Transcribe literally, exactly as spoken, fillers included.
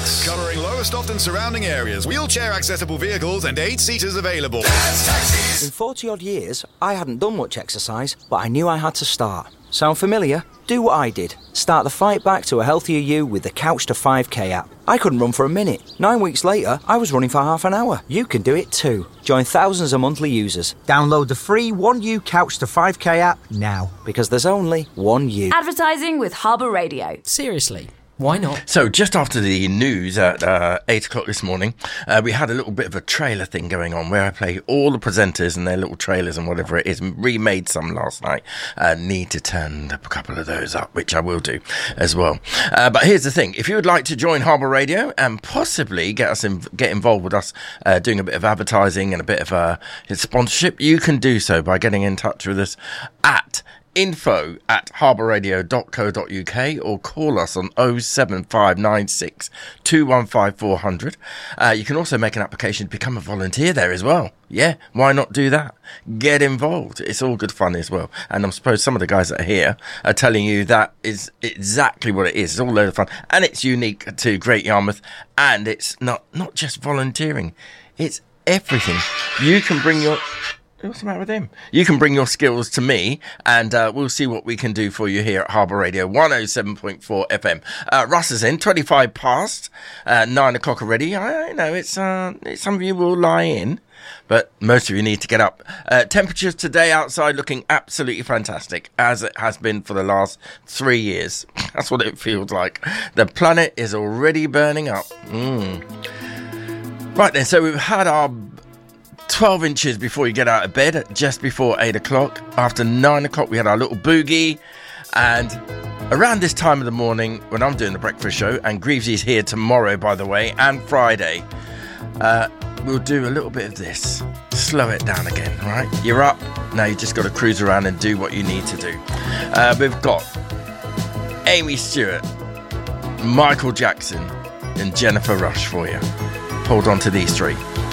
Tax. Covering Lowestoft and surrounding areas. Wheelchair accessible vehicles and eight seaters available. Dad's Taxis. In forty odd years, I hadn't done much exercise, but I knew I had to start. Sound familiar? Do what I did. Start the fight back to a healthier you with the Couch to five K app. I couldn't run for a minute. Nine weeks later, I was running for half an hour. You can do it too. Join thousands of monthly users. Download the free one U Couch to five K app now, because there's only one you. Advertising with Harbour Radio. Seriously. Why not? So, just after the news at uh, eight o'clock this morning, uh, we had a little bit of a trailer thing going on where I play all the presenters and their little trailers and whatever it is. Remade some last night. Uh, need to turn a couple of those up, which I will do as well. Uh, but here's the thing. If you would like to join Harbour Radio and possibly get us in, get involved with us uh, doing a bit of advertising and a bit of uh, sponsorship, you can do so by getting in touch with us at info at harbourradio dot co dot uk or call us on oh seven five nine six two one five four hundred. Uh, you can also make an application to become a volunteer there as well. Yeah, why not do that? Get involved. It's all good fun as well. And I suppose some of the guys that are here are telling you that is exactly what it is. It's all a load of fun. And it's unique to Great Yarmouth. And it's not, not just volunteering. It's everything. You can bring your... What's the matter with him? You can bring your skills to me and uh, we'll see what we can do for you here at Harbour Radio one oh seven point four F M. Uh, Russ is in, twenty-five past, uh, nine o'clock already. I, I know it's, uh, it's some of you will lie in, but most of you need to get up. Uh, temperatures today outside looking absolutely fantastic, as it has been for the last three years. That's what it feels like. The planet is already burning up. Mm. Right then, so we've had our twelve inches before you get out of bed, just before eight o'clock. After nine o'clock, we had our little boogie. And around this time of the morning, when I'm doing the breakfast show, and Greavesy's here tomorrow, by the way, and Friday, uh, we'll do a little bit of this. Slow it down again, right? You're up. Now you just got to cruise around and do what you need to do. Uh, we've got Amy Stewart, Michael Jackson, and Jennifer Rush for you. Hold on to these three.